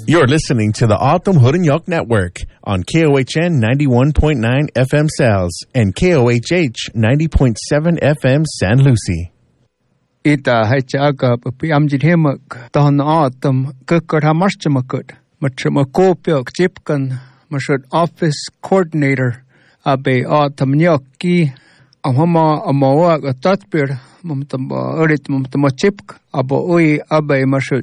You're listening to the Autumn Hood and Yoke Network on KOHN 91.9 FM Sales and KOHH 90.7 FM San Lucie. Ita haichaga piamjidhemak ton autumn kukurhamarchamakut matrimakopyok chipkan mashut office coordinator abe autumn nyoki amhama amawak tatpir mumtamba erit mumtama chipk abo ui abe mashut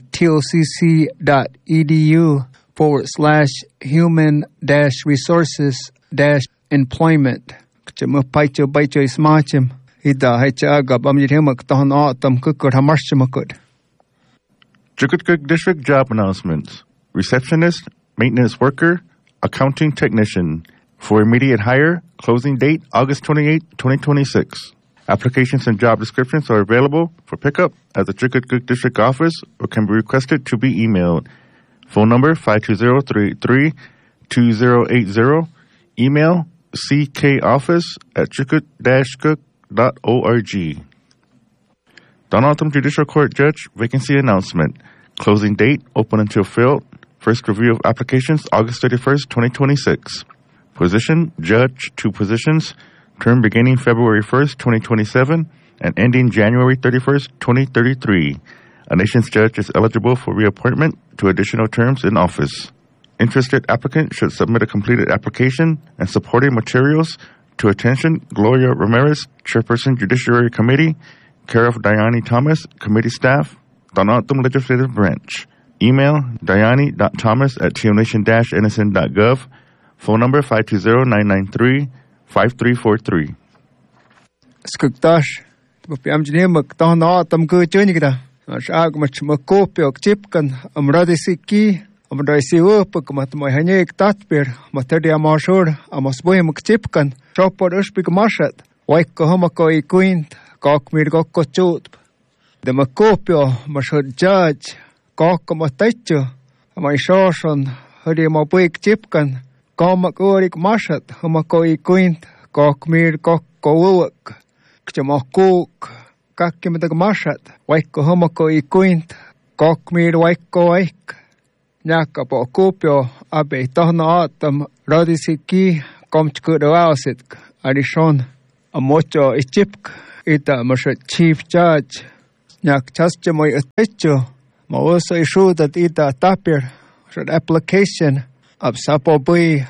tlcc.edu/human-resources-employment kchimupaicho baicho ismachim ida haichaga bamjidhemak ton autumn kukurhamarchamakut. Chukutcook District Job Announcements. Receptionist, Maintenance Worker, Accounting Technician. For immediate hire, closing date August 28, 2026. Applications and job descriptions are available for pickup at the Chukutcook District Office or can be requested to be emailed. Phone number 520-333-2080. Email ckoffice@chukut-cook.org. Don Autumn Judicial Court Judge Vacancy Announcement. Closing date open until filled. First review of applications August 31st, 2026. Position, Judge, 2 positions. Term beginning February 1st, 2027 and ending January 31st, 2033. A nation's judge is eligible for reappointment to additional terms in office. Interested applicant should submit a completed application and supporting materials to attention Gloria Ramirez, Chairperson Judiciary Committee, care of Diane Thomas, Committee Staff, Don Autumn Legislative Branch. Email diane.thomas@tonation-nsn.gov. Phone number 520-993-5343. Skuktash, piamjidhemak ton autumn kuchunigda. Ashag machmakopyok chipkan amradisiki amradisiwupuk matmoyhanik tatpir materia marshur amasboymak chipkan chopor ushpik mashat waiko homako ikuint kakmir kokkochut. The makopio mashut judge kakkamatacho amaishoshan hurimabuik chipkan kamak urik mashat homako ikuint kakmir kokkowuk kchamakuk kakkimitag mashat waiko homako ikuint kakmir waiko waik nyakapo kopio abe tohna autumn radisiki komchkudoasit arishon amocho ichipk ita mashat chief judge nyak chaschamoy atecho mauso issued that ita tapir short application of sapobui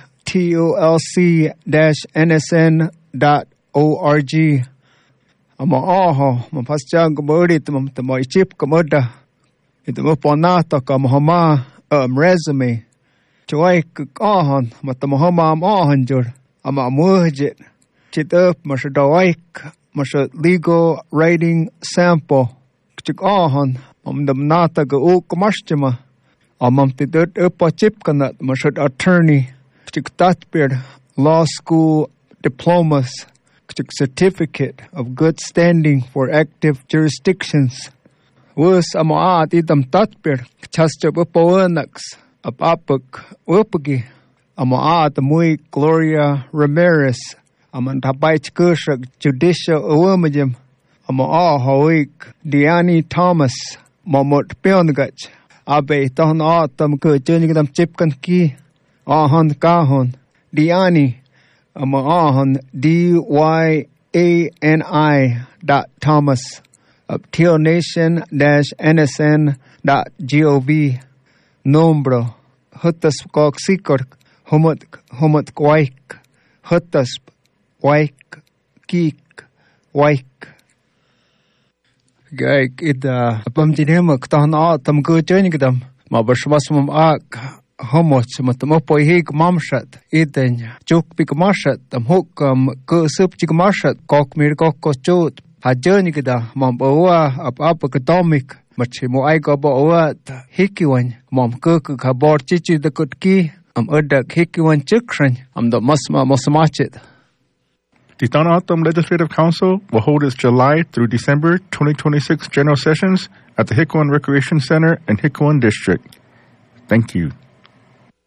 tolc-nsn.org amaaho mapaschang murit mamtamo ichip kamoda ita ponata kamhama resume choik ahon matamahama ahanjur amamuhjit chitup mashadoik masha legal writing sample chik ahon amdamnata ga ukmashchima amamtidut upa chipkanat mashad attorney chik tatpir law school diplomas chik certificate of good standing for active jurisdictions was amaat idam tatpir chaschab upawanax apapuk upagi amaat muy Gloria Ramirez amantabait kushak judicial awamajim amaahoik Diane Thomas mamut pionagach abe tahn autumn kuchunigam chipkan ki ahon kahon Diane amahon DYANI.Thomas of tonation-nsn.gov nombro hutas kok sikor humut kwaik hutas waik kik waik gaik ida pamjidhemak tahn autumn kuchunigam mabashwasmum ak homoch matmopoihik mamshat iden chukpik mashat amhukam kusupchik mashat kokmir kokkochut hajonigda mambawa apapatomik machimo aigo boat hikiwan mam kuk kabor chichi de kutki am udak hikiwan chukran am the masma mosmachit. The Don Autumn Legislative Council will hold its July through December 2026 general sessions at the Hickowan Recreation Center in Hickowan District. Thank you.